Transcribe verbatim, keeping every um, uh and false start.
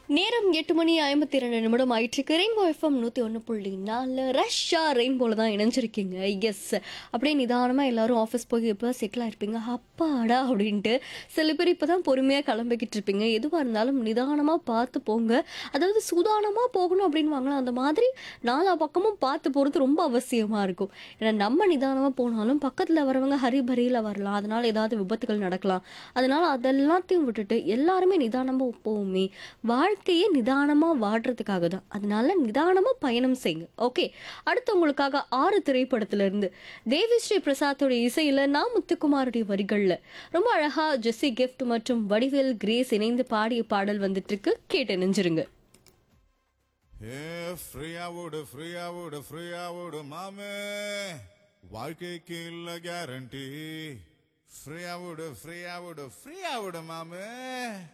நேரம் எட்டு மணி ஐம்பத்தி இரண்டு நிமிடம் ஆயிட்டுருக்கு. ரெயின்போ எஃப்எம் நூற்றி ஒன்று புள்ளி நாலு ரஷ்ஷா ரெயின்போல தான் இணைஞ்சிருக்கீங்க. எஸ், அப்படியே நிதானமாக எல்லாரும் ஆஃபீஸ் போய் இப்போ செட்டில் ஆயிருப்பீங்க. அப்பாடா அப்படின்ட்டு சில பேர் இப்போ தான் பொறுமையாக கிளம்பிக்கிட்டு இருப்பீங்க. எதுவாக இருந்தாலும் நிதானமாக பார்த்து போங்க. அதாவது சூதானமாக போகணும் அப்படின்னு வாங்கலாம். அந்த மாதிரி நாலா பக்கமும் பார்த்து போகிறது ரொம்ப அவசியமாக இருக்கும். ஏன்னா நம்ம நிதானமாக போனாலும் பக்கத்தில் வரவங்க ஹரிபரியில் வரலாம். அதனால் ஏதாவது விபத்துகள் நடக்கலாம். அதனால் அதெல்லாத்தையும் விட்டுட்டு எல்லாருமே நிதானமாக போவோமே. வாழ்க்கையே நிதானமா வாழ்றதுக்காக தான். அதனால நிதானமா பயணம் செய்யுங்க. ஓகே, அடுத்து உங்களுக்காக ஆறு திரைப்படத்துல இருந்து தேவிஸ்ரீ பிரசாத்தோட இசையில நான் முத்துக்குமாருடைய வரிகள்ல ரொம்ப அழகா ஜெஸ்ஸி கிஃப்ட் மற்றும் வடிவேல் கிரேஸ் இணைந்து பாடிய பாடல் வந்துட்டு இருக்கு. கேட்டு நெஞ்சிருங்க. ஏ ஃப்ரீயா விடு ஃப்ரீயா விடு ஃப்ரீயா விடு மாமே, வாழ்க்கைக்கு இல்ல கேரண்டி. ஃப்ரீயா விடு ஃப்ரீயா விடு ஃப்ரீயா விடு மாமே.